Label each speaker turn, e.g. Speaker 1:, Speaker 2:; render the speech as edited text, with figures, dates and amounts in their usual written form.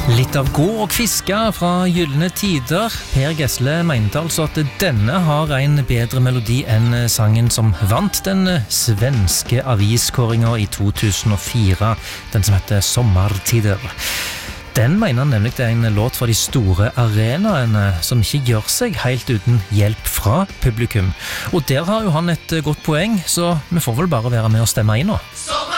Speaker 1: Litt av gå og fiske fra gyllene tider. Per Gessle mente altså at denne har en bedre melodi enn sangen som vant den svenske aviskåringen i 2004, den som heter Sommartider. Den mener han nemlig det er en låt for de store arenaene som ikke gjør seg helt uten hjelp fra publikum. Og der har jo han et godt poeng, så vi får vel bare være med og stemme inn nå.